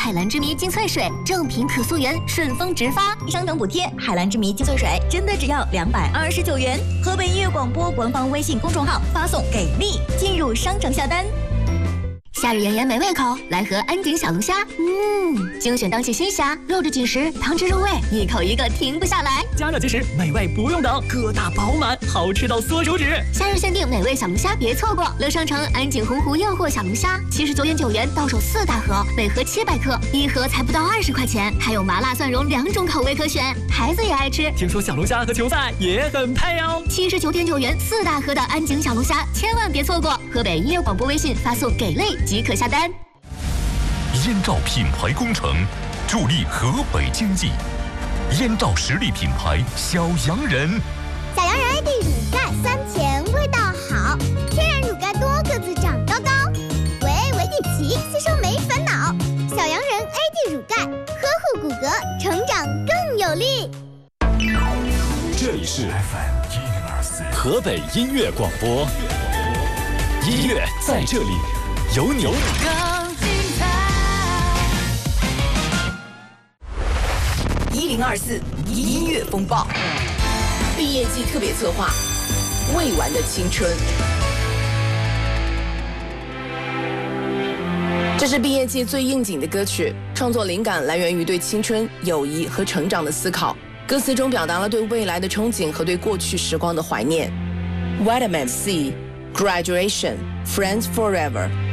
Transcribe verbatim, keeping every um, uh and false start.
海蓝之谜精粹水，正品可溯源，顺丰直发， 商城补贴。海蓝之谜精粹水真的只要两百二十九元。河北音乐广播官方微信公众号发送“给力”进入商城下单。 夏日炎炎没胃口，来盒安井小龙虾。嗯，精选当季新虾，肉质紧实，汤汁入味，一口一个停不下来。 加热即食，美味不用等，个大饱满，好吃到缩手指。 夏日限定美味小龙虾，别错过！乐商城安井洪湖诱惑小龙虾，七十九点九元到手四大盒，每盒七百克，一盒才不到二十块钱，还有麻辣蒜蓉两种口味可选，孩子也爱吃。 听说小龙虾和球赛也很配哦。 七十九点九元四大盒的安井小龙虾，千万别错过！河北音乐广播微信发送“给力”即可下单。 燕赵品牌工程助力河北经济。燕赵实力品牌小洋人， 小洋人 A D 乳钙酸甜，味道好，天然乳钙多个子长高高，维 A 维 D 齐，吸收没烦恼。小洋人 A D 乳钙，呵护骨骼，成长更有力。 这里是 F M 一零二四河北音乐广播，音乐在这里，有你。 一零二四音乐风暴，毕业季特别策划，未完的青春。这是毕业季最应景的歌曲，创作灵感来源于对青春、友谊和成长的思考。歌词中表达了对未来的憧憬和对过去时光的怀念。Vitamin C, Graduation, Friends Forever,